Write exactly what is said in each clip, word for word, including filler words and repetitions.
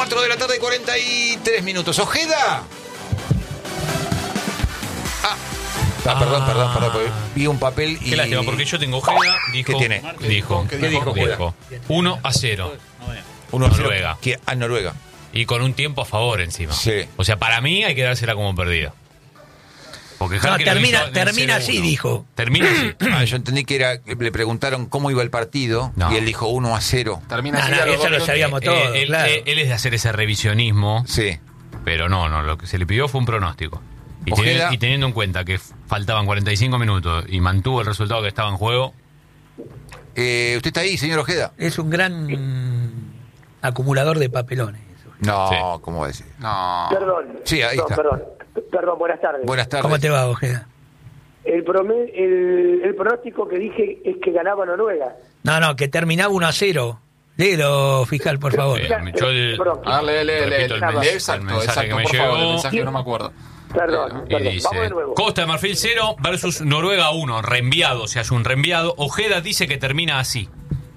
cuatro de la tarde, cuarenta y tres minutos. ¿Ojeda? Ah, ah perdón, Ah. perdón, perdón, porque vi un papel y... Qué lástima, porque yo tengo Ojeda, dijo... ¿Qué tiene? Dijo, ¿Qué dijo, dijo? uno a cero. Uno a cero. Noruega. ¿Qué? Ah, Noruega. Y con un tiempo a favor encima. Sí. O sea, para mí hay que dársela como perdida. Porque No, Jaque lo termina, hizo en el termina cero uno. así, dijo. Termina así. Ah, yo entendí que era, le preguntaron cómo iba el partido No. y él dijo uno a cero. Termina No, así no, a los eso dos lo minutos. sabíamos Eh, todos, él, claro. eh, él es de hacer ese revisionismo, Sí. pero no, no, lo que se le pidió fue un pronóstico. Y, Ojeda. teni- y teniendo en cuenta que faltaban cuarenta y cinco minutos y mantuvo el resultado que estaba en juego, Eh, ¿Usted está ahí, señor Ojeda? Es un gran mm, acumulador de papelones. No, Sí. ¿cómo va a decir? No. Perdón. Sí, ahí No, está. Perdón, perdón, buenas tardes. Buenas tardes. ¿Cómo te va, Ojeda? El, prome- el, el pronóstico que dije es que ganaba Noruega. No, no, que terminaba uno a cero. Léelo, fiscal, por favor. Eh, yo el- Perdón, A ver, lee, lee, lee, Repito el lee, mens- lee, el exacto, mensaje exacto, que me por favor, el llegó. mensaje que no me acuerdo. perdón, y perdón. dice Vamos de nuevo. Costa de Marfil cero versus Noruega uno, reenviado, se hace un reenviado. Ojeda dice que termina así,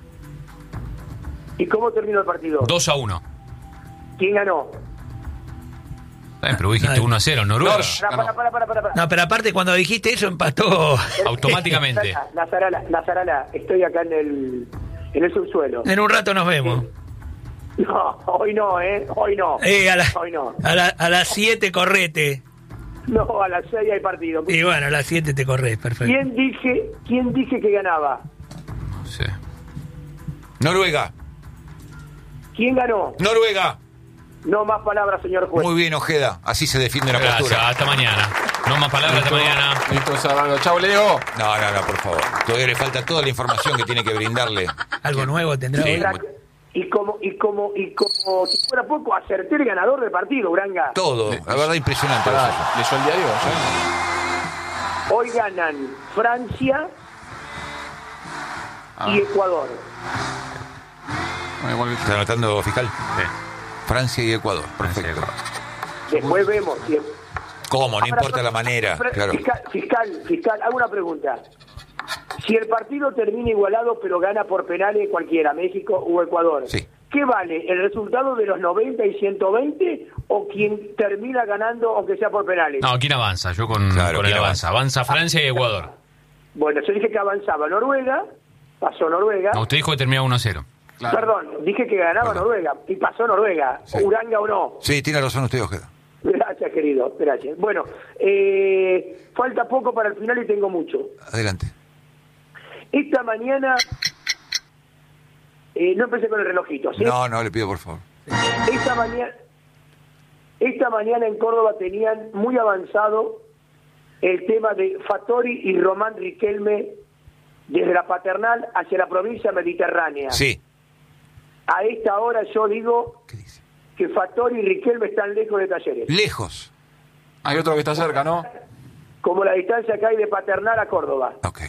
¿Y cómo terminó el partido? dos a uno. ¿Quién ganó? Eh, pero vos dijiste Ay. uno a cero, Noruega. Norge. Para, para, para, para, para, para. No, pero aparte cuando dijiste eso empató. Automáticamente. Nazarala, Nazarala, estoy acá en el, en el subsuelo. En un rato nos vemos. No, hoy no, ¿eh? Hoy no. Eh, a, la- Hoy no. a, la- a las siete correte. No, a las seis hay partido. Y bueno, a las siete te corres, perfecto. ¿Quién dije, quién dije que ganaba? No sé. Noruega. ¿Quién ganó? Noruega. No más palabras, señor juez. Muy bien, Ojeda. Así se defiende una Gracias, postura. hasta mañana. No más palabras, hasta mañana. Listo, Salvador. Chau, Leo. No, no, no, por favor. Todavía le falta toda la información que tiene que brindarle. Algo nuevo tendrá Sí. hoy. Y como, y como, y como si fuera poco, acerté el ganador del partido, Uranga. Todo. La verdad, impresionante. Pará, eso. ¿leyó el diario? ¿Ya? Hoy ganan Francia Ah. y Ecuador. Bueno, igual que- ¿Está anotando, fiscal? Sí. Francia y Ecuador. Francia y Perfecto. Ecuador. Después vemos. si- ¿Cómo? No Ahora, importa la manera. pero, Claro. Fiscal, fiscal, fiscal, hago una pregunta. Si el partido termina igualado, pero gana por penales cualquiera, México o Ecuador, Sí. ¿qué vale? ¿El resultado de los noventa y ciento veinte o quien termina ganando, aunque sea por penales? No, ¿quién avanza? Yo con, Claro, con el ¿quién avanza. Avanza Francia y Ecuador. Bueno, yo dije que avanzaba Noruega, pasó Noruega. No, usted dijo que terminaba uno a cero. Claro. Perdón, dije que ganaba Perdón. Noruega y pasó Noruega, Sí. Uranga o no. Sí, tiene razón usted, Ojeda. Gracias, querido, gracias. Bueno, eh, falta poco para el final y tengo mucho. Adelante. Esta mañana, eh, no empecé con el relojito, ¿sí? No, no, le pido por favor. Esta mañana, esta mañana en Córdoba tenían muy avanzado el tema de Fattori y Román Riquelme desde la paternal hacia la provincia mediterránea. Sí. A esta hora yo digo ¿Qué dice? que Fattori y Riquelme están lejos de Talleres. Lejos. Hay otro que está cerca, ¿no? Como la distancia que hay de paternal a Córdoba. Ok.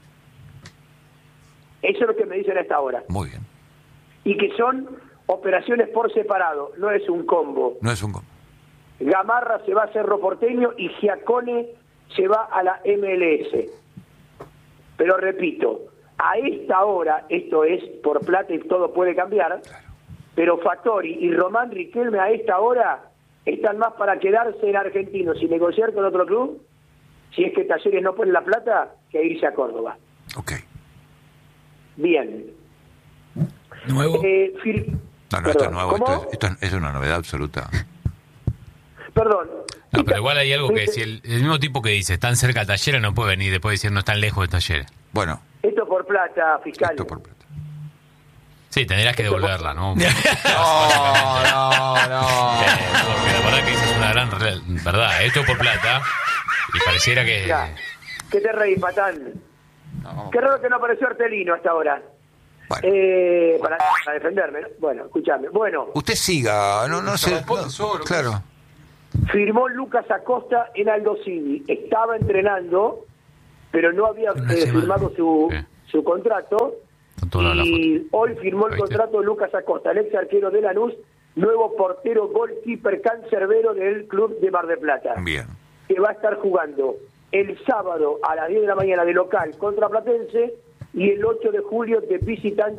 Eso es lo que me dicen a esta hora. Muy bien. Y que son operaciones por separado, no es un combo. No es un gol. Gamarra se va a Cerro Porteño y Giacone se va a la M L S. Pero repito, a esta hora, esto es por plata y todo puede cambiar, pero Fattori y Román Riquelme a esta hora están más para quedarse en Argentinos y negociar con otro club, si es que Talleres no pone la plata, que irse a Córdoba. Ok. Bien. Nuevo. Eh, fir- No, no, esto es Perdón, nuevo. ¿cómo? Esto, es, esto es una novedad absoluta. Perdón. No, pero igual hay algo que si el, el mismo tipo que dice están cerca de Talleres no puede venir después de decir no están lejos de Talleres. Bueno, Esto por plata, fiscal. esto por plata. Sí, tendrías que devolverla, ¿no? No, no, no. Eh, porque la verdad que esa es una gran re- verdad. Esto por plata y pareciera que... Ya. ¿Qué te reís, patán? No. Qué raro que no apareció Artelino hasta ahora. Bueno, Eh, para, para defenderme, ¿no? Bueno, escúchame. Bueno, usted siga. No, no Se sé. responde no, solo. claro. firmó Lucas Acosta en Aldo Civi. Estaba entrenando, pero no había Una eh, semana. firmado su, Sí. su contrato. Con toda la Y hoy firmó el Ahí está. contrato de Lucas Acosta, el ex arquero de Lanús, nuevo portero goalkeeper cancerbero del club de Mar del Plata. Bien. Que va a estar jugando el sábado a las diez de la mañana de local contra Platense y el ocho de julio de visitante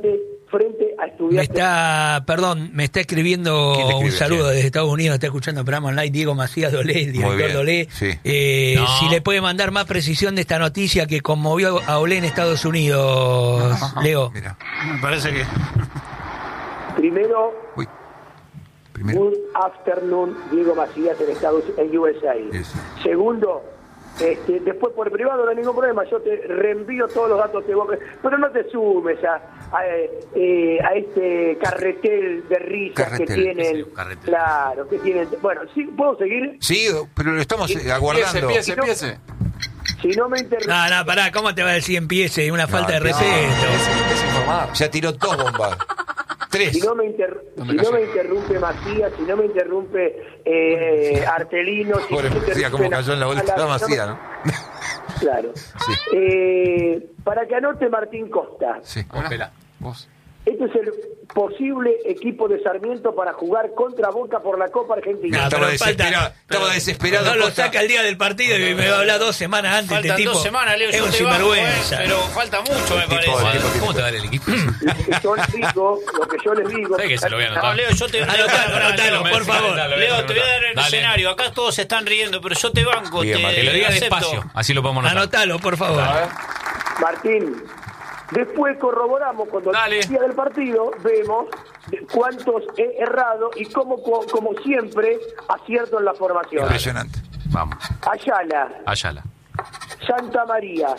frente a Me Estudiantes. está, perdón, me está escribiendo ¿Quién te escribe? un saludo ¿Quién? desde Estados Unidos, está escuchando el programa online Diego Macías Dolé, el director bien, Dolé. sí. Eh, No. Si le puede mandar más precisión de esta noticia que conmovió a Olé en Estados Unidos, Leo. Mira. Me parece que... Primero, Uy. Primero. good afternoon, Diego Macías en Estados en U S A. Eso. Segundo, este, después por privado no hay ningún problema, yo te reenvío todos los datos de vos, pero no te sumes a, a, eh, a este carretel de risas Carretel. que tienen. Sí, carretel. Claro, que tienen. Bueno, ¿sí, ¿puedo seguir? Sí, pero lo estamos eh, Empiece, aguardando. empiece, empiece. Si no me interrumpe. No, no, pará, ¿cómo te va a decir empiece? Una falta de no. respeto. Empiece, empiece a informar. Ya tiró dos bombas. Tres. Si no me, inter- ¿Dónde si no cayó? me interrumpe Macías, si no me interrumpe eh, Artelino, si Pobre no me Macías, como interrumpe cayó en la vuelta Nala, de si no me- Macías, ¿no? Claro. Sí. Eh, para que anote Martín Costa, Sí. Espera. Vos. este es el posible equipo de Sarmiento para jugar contra Boca por la Copa Argentina. No, estaba pero falta- desesperado. Estaba pero desesperado. No lo Costa. saca el día del partido y me va a hablar dos semanas antes. Faltan este tipo dos semanas, Leo, es yo un te banco, eh, sinvergüenza. pero falta mucho, me Tipo, parece. tipo, ¿Cómo te va el equipo? Lo que yo les digo, lo que yo les digo. ¿Sabes que se lo voy a No, anotar? Leo, yo te... Anotalo, anotalo, por favor. Leo, te voy a dar el Dale. escenario. Acá todos se están riendo, pero yo te banco, Bien, te Martín. Que lo diga acepto. despacio, así lo podemos anotar. Anotalo, por favor. A ver. Martín, después corroboramos cuando Dale. el día del partido, vemos de cuántos he errado y cómo, co- como siempre, acierto en la formación. Impresionante. Vamos, Ayala, Ayala. Santa María,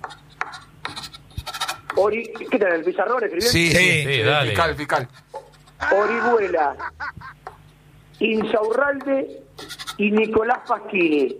Ori... ¿Qué tal, el pizarrón escribiendo? Sí, sí. Sí. Sí, dale. Fiscal, fiscal. Orihuela, Insaurralde y Nicolás Pasquini.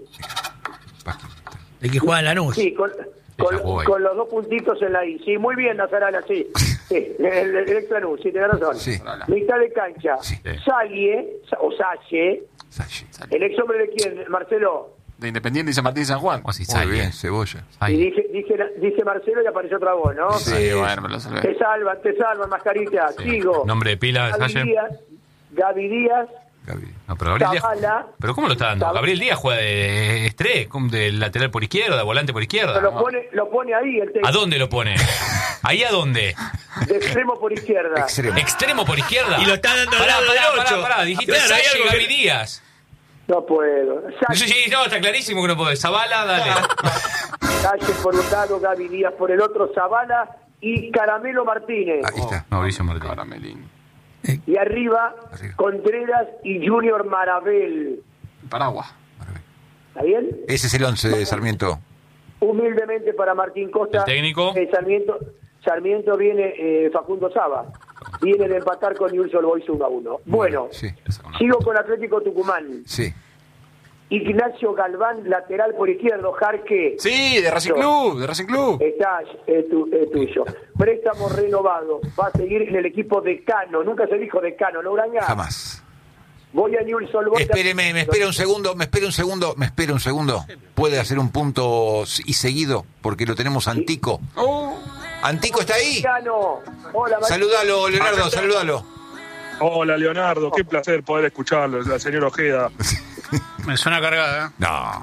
El que juega en Lanús. Sí, con, con, Ya jugó ahí. con los dos puntitos en la I. Sí, muy bien, Nazarana, sí. Sí, el, el, el extra luz, sí, tenés razón. Sí. Mitad de cancha. Sí. Salie, Sa- o Salle, Sachi. el ex hombre de quién, Marcelo. De Independiente y San Martín y San Juan. ¿Cómo así? Muy Salle. bien, cebolla. Y Salle. dije, dije, dice Marcelo y apareció otra voz, ¿no? Sí. Sí, bueno, me lo salvé. Te salvan, te salvan, mascarita. Sí. Sigo. Nombre de pila, Gaby Salle. Díaz, Gaby Díaz, Gaby. No, pero Gabriel Díaz. Zavala. ¿Pero cómo lo está dando? Zab- Gabriel Díaz juega de estrés, como de lateral por izquierda, volante por izquierda. pero lo pone, lo pone ahí, el ¿A técnico, dónde lo pone? ¿Ahí a dónde? de extremo por izquierda. Extremo. ¿Extremo por izquierda? Y lo está dando al pará, lado del pará, ocho. pará, pará, dijiste Claro, hay Salle y algo que- Gaby Díaz. No puedo. Sí, sí, no, está clarísimo que no puede. Zabala, dale. Calle por un lado, Gaby Díaz por el otro, Zavala y Caramelo Martínez. Ahí está. Mauricio Martín. Caramelín. Y arriba, Arriba. Contreras y Junior Marabel. Paraguas. ¿Está bien? Ese es el once de Sarmiento. Humildemente para Martín Costa. ¿El técnico? eh, Sarmiento, Sarmiento viene eh, Facundo Saba. Viene de empatar con Newell's Old Boys uno a uno. Bueno, Sí. sigo con Atlético Tucumán. Sí. Ignacio Galván, lateral por izquierdo. Jarque. Sí, de Racing Club, de Racing Club. Está, es, tu- es tuyo. Préstamo renovado. Va a seguir en el equipo decano. Nunca se dijo decano, ¿no, Uranga? Jamás. Voy a Newell's Old Boys. Espéreme, me espera un segundo, me espera un segundo, me espera un segundo. ¿Puede hacer un punto y seguido? Porque lo tenemos Antico. Oh, ¿Antico está ahí? Decano. Hola, Mar- Saludalo, Leonardo, saludalo. Hola Leonardo, qué placer poder escucharlo, la señora Ojeda. Me suena cargada, ¿eh? No.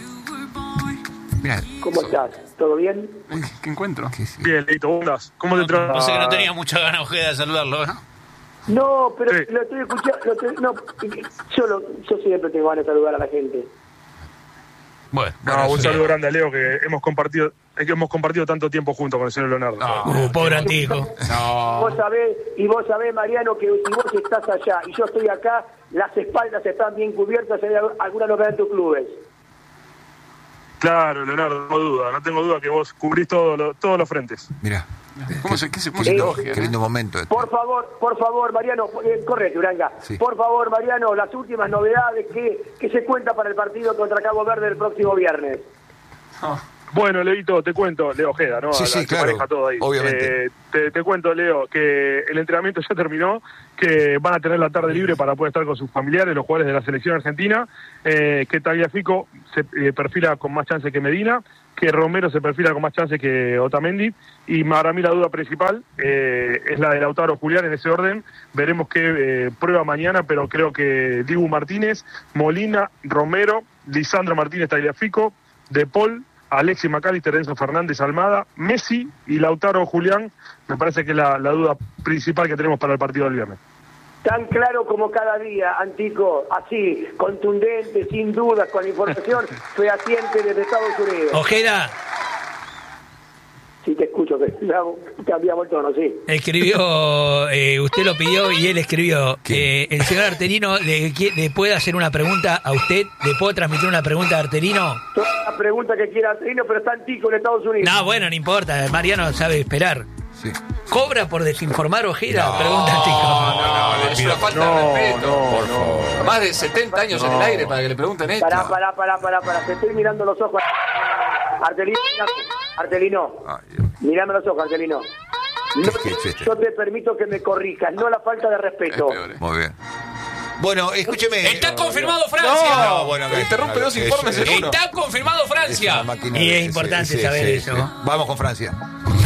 Mira, ¿Cómo estás? ¿Todo bien? uy, ¿qué encuentro? ¿qué es? Bien, Leito, ¿cómo andás? ¿Cómo te trata? No sé que no tenía mucha ganas Ojeda de saludarlo, ¿eh? No, pero Sí. lo estoy escuchando. lo estoy- no, yo, lo- yo siempre tengo ganas de saludar a la gente. Bueno, No, un sí. saludo grande a Leo, que hemos compartido, es que hemos compartido tanto tiempo juntos con el señor Leonardo. Uh, pobre Antico. No. Vos sabés, y vos sabés, Mariano, que si vos estás allá y yo estoy acá, las espaldas están bien cubiertas, hay alguna novedad en tus clubes. Claro, Leonardo, no tengo duda, no tengo duda que vos cubrís todo lo- todos los frentes. Mira, ¿Cómo se, qué se, cómo qué se lindo, elogia, qué lindo eh? momento. este. Por favor, por favor, Mariano, eh, correte, Uranga. Sí. Por favor, Mariano, las últimas novedades que, que se cuenta para el partido contra Cabo Verde el próximo viernes. Bueno, Leito, te cuento, Leo Ojeda, ¿no? Sí, La sí, que claro, maneja todo ahí. obviamente. Eh, te, te cuento, Leo, que el entrenamiento ya terminó, que van a tener la tarde libre para poder estar con sus familiares, los jugadores de la selección argentina, eh, que Tagliafico se eh, perfila con más chance que Medina, que Romero se perfila con más chance que Otamendi, y para mí la duda principal eh, es la de Lautaro Julián en ese orden. Veremos qué eh, prueba mañana, pero creo que Dibu Martínez, Molina, Romero, Lisandro Martínez Tagliafico, De Paul, Alexis McAllister, Enzo Fernández, Almada, Messi y Lautaro Julián, me parece que es la, la duda principal que tenemos para el partido del viernes. Tan claro como cada día, Antico, así, contundente, sin dudas, con información fehaciente desde Estados Unidos. Ojeda. Sí, te escucho, que cambiamos el tono, sí. Escribió, eh, usted lo pidió y él escribió. Eh, el señor Arterino le, le puede hacer una pregunta a usted. ¿Le puedo transmitir una pregunta a Arterino? Toda la pregunta que quiera Arterino, pero está Antico en Estados Unidos. No, bueno, no importa. Mariano sabe esperar. Sí. ¿Cobra por desinformar Ojeda? No, Pregunta Antico. No, no, no, es una falta No, de respeto. no, por favor. Más de setenta años en el aire para que le pregunten esto. Pará, pará, pará, pará, pará. Te estoy mirando los ojos. Artelino, Artelino, Ay, Dios. mirame los ojos, Artelino. No, ¿Qué es este? yo te permito que me corrijas, no la falta de respeto. Es peor, eh. Muy bien. Bueno, escúcheme. Está confirmado Francia. No, bueno, Te interrumpe dos eso- informes en eso- uno. Está confirmado es Francia. una máquina Y de- es importante saber eso. Vamos con Francia.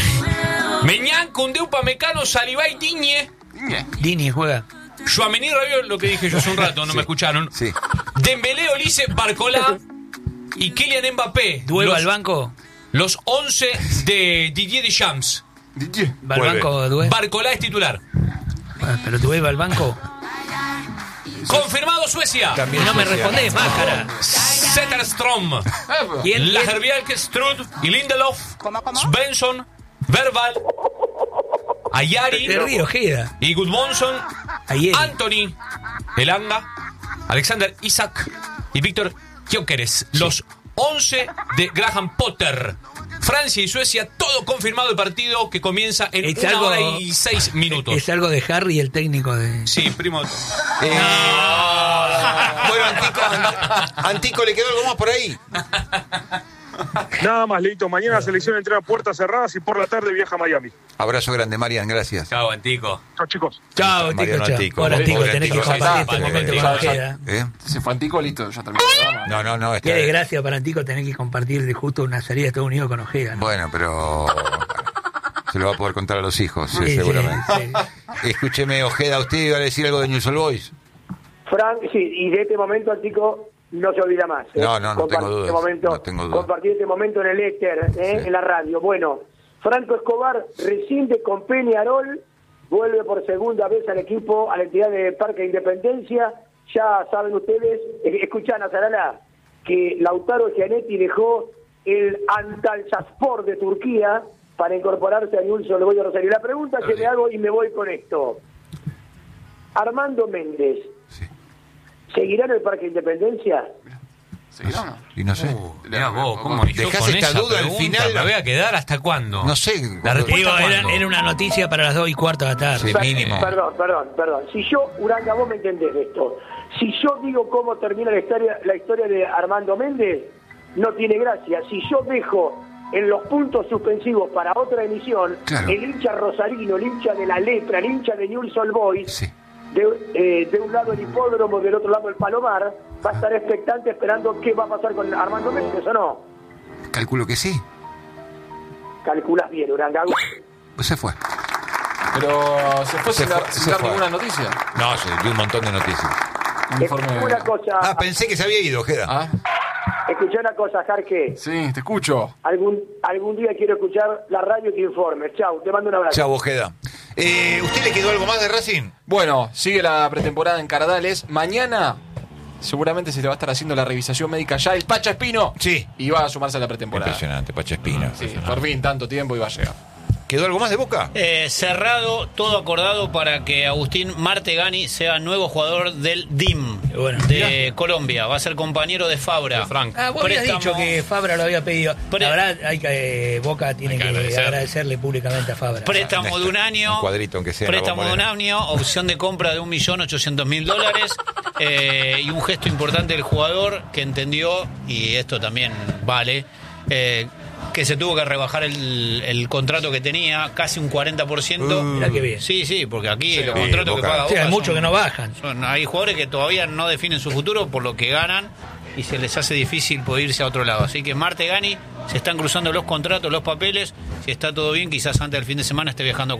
Meñán, Koundé, Upamecano, Saliba y Digne. Dini juega. Chouameni, Rabiot, lo que dije yo hace un rato, no Sí. me escucharon. Sí. Dembélé, Olise, Barcola y Kylian Mbappé. ¿Duelo Los- al banco? Los once de Didier Deschamps. ¿Va al banco, Due? Barcola es titular. Ah, ¿Pero Due va al banco? Confirmado Suecia. También No me Suecia. respondés, máscara. Zetterström, ¿Quién? Lagerbielke, Strud y Lindelof. Svensson, Verbal, Ayari Te río, Ojeda. y Gudmundsson. Ayer. Anthony, Elanga, Alexander Isak y Víctor Gyökeres. Los once de Graham Potter. Francia y Suecia, todo confirmado el partido que comienza en Es una algo- hora y seis minutos. Es algo de Harry, el técnico de... Sí, primo. Eh, Bueno, Antico, Ant- Antico, ¿le quedó algo más por ahí? Nada más, Leito. Mañana la selección entrena a puertas cerradas y por la tarde viaja a Miami. Abrazo grande, Marian, gracias. Chao, Antico. Chao, chicos. Chao, Mariano Tico, chao. Antico. Ahora, Tico, Pobre tenés que Antico. compartir Ya este está, momento ya con está. Ojeda. ¿Eh? Se fue Antico, listo, ya terminó el programa. No, no, no. Está... Qué desgracia para Antico tener que compartir de justo una salida de Estados Unidos con Ojeda, ¿no? Bueno, pero se lo va a poder contar a los hijos, sí, Sí, seguramente. sí, sí. Escúcheme, Ojeda, ¿usted iba a decir algo de News All Boys? Frank, sí, y de este momento, Antico, no se olvida más. ¿eh? No, no, no Compartir tengo dudas, Este momento, no tengo dudas. Compartir este momento en el éter, ¿eh? Sí. en la radio. Bueno, Franco Escobar rescinde con Peñarol, vuelve por segunda vez al equipo, a la entidad de Parque Independencia. Ya saben ustedes, eh, escuchan a Sarana, que Lautaro Gianetti dejó el Antalyaspor de Turquía para incorporarse a Newell's Old Boys de Rosario. La pregunta que me hago y me voy con esto. Armando Méndez, Sí. ¿seguirá en el Parque Independencia? ¿Seguirá o no? Y no sé. Mirá vos, ¿cómo yo Dejás con esta esa duda al pregunta final. ¿Me voy a quedar hasta cuándo? No sé. La cuando- respuesta- Digo, era, ¿cuándo? era una noticia para las dos y cuarto de la tarde. Sí. Per- mínimo. Perdón, perdón, perdón. Si yo, Uranga, vos me entendés de esto. Si yo digo cómo termina la historia, la historia de Armando Méndez, no tiene gracia. Si yo dejo en los puntos suspensivos para otra emisión, Claro. el hincha rosarino, el hincha de la letra, el hincha de Newell's Old Boys, Sí. de, eh, de un lado el hipódromo, del otro lado el Palomar, va a estar expectante esperando qué va a pasar con Armando Méndez o no. Calculo que sí. Calculas bien, Uranga. Pues se fue. Pero se fue Se sin fue, dar, sin se dar fue. ninguna noticia. No, se dio un montón de noticias. Un informe. Una cosa, Ah, pensé que se había ido, Ojeda. Ah, escuché una cosa, Jarque. sí, te escucho. Algún, algún día quiero escuchar la radio que informe. Chau, te mando un abrazo. Chao, Ojeda. Eh, ¿Usted le quedó algo más de Racing? Bueno, sigue la pretemporada en Cardales. Mañana seguramente se le va a estar haciendo la revisación médica ya el Pacha Espino. Sí. Y va a sumarse a la pretemporada. Impresionante, Pacha Espina. Sí, por fin, tanto tiempo iba a llegar. ¿Quedó algo más de Boca? Eh, cerrado, todo acordado para que Agustín Martegani sea nuevo jugador del D I M Bueno, de Colombia. Va a ser compañero de Fabra. De Frank. Ah, vos habías Préstamo- dicho que Fabra lo había pedido. Pre- La verdad, hay que, eh, Boca tiene Hay que que, agradecer. agradecerle públicamente a Fabra. Préstamo de un año. Un cuadrito, aunque sea. en la Préstamo de un bombonera. año, opción de compra de un millón ochocientos mil dólares eh, y un gesto importante del jugador que entendió, y esto también vale, eh, que se tuvo que rebajar el, el contrato que tenía, casi un cuarenta por ciento. Mirá qué bien. Sí, sí, porque aquí Sí, los sí, contratos que Boca. paga O sea, Boca hay muchos son- que no bajan. son- hay jugadores que todavía no definen su futuro por lo que ganan y se les hace difícil poder irse a otro lado. Así que Martegani, se están cruzando los contratos, los papeles. Si está todo bien, quizás antes del fin de semana esté viajando